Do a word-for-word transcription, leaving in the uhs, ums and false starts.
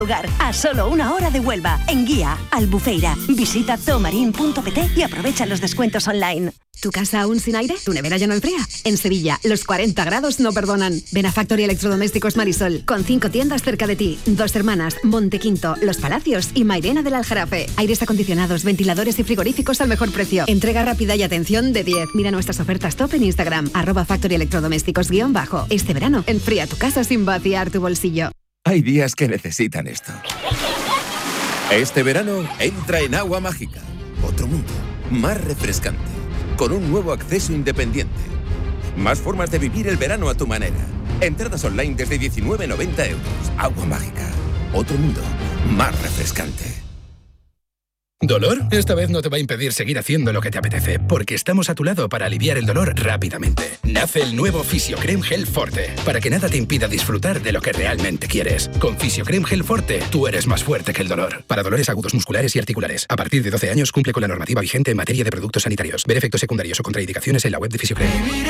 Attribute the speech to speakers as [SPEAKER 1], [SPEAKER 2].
[SPEAKER 1] Lugar, a solo una hora de Huelva, en Guía, Albufeira. Visita zoomarin punto p t y aprovecha los descuentos online.
[SPEAKER 2] ¿Tu casa aún sin aire? ¿Tu nevera ya no enfría? En Sevilla, los cuarenta grados no perdonan. Ven a Factory Electrodomésticos Marisol, con cinco tiendas cerca de ti. Dos Hermanas, Montequinto, Los Palacios y Mairena del Aljarafe. Aires acondicionados, ventiladores y frigoríficos al mejor precio. Entrega rápida y atención de diez. Mira nuestras ofertas top en Instagram, arroba Factory Electrodomésticos guión bajo. Este verano, enfría tu casa sin vaciar tu bolsillo.
[SPEAKER 3] Hay días que necesitan esto. Este verano entra en Agua Mágica. Otro mundo, más refrescante, con un nuevo acceso independiente. Más formas de vivir el verano a tu manera. Entradas online desde diecinueve noventa euros. Agua Mágica. Otro mundo, más refrescante.
[SPEAKER 4] ¿Dolor? Esta vez no te va a impedir seguir haciendo lo que te apetece, porque estamos a tu lado para aliviar el dolor rápidamente. Nace el nuevo Fisiocrem Gel Forte, para que nada te impida disfrutar de lo que realmente quieres. Con Fisiocrem Gel Forte, tú eres más fuerte que el dolor. Para dolores agudos musculares y articulares. A partir de doce años cumple con la normativa vigente en materia de productos sanitarios. Ver efectos secundarios o contraindicaciones en la web de Fisiocrem.